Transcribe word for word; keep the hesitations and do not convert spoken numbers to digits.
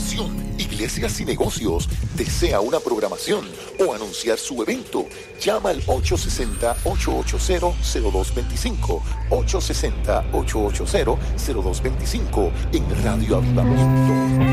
Atención, iglesias y negocios. ¿Desea una programación o anunciar su evento? Llama al ocho seis cero, ocho ocho cero, cero dos dos cinco, ocho seis cero, ocho ocho cero, cero dos dos cinco en Radio Avivamiento.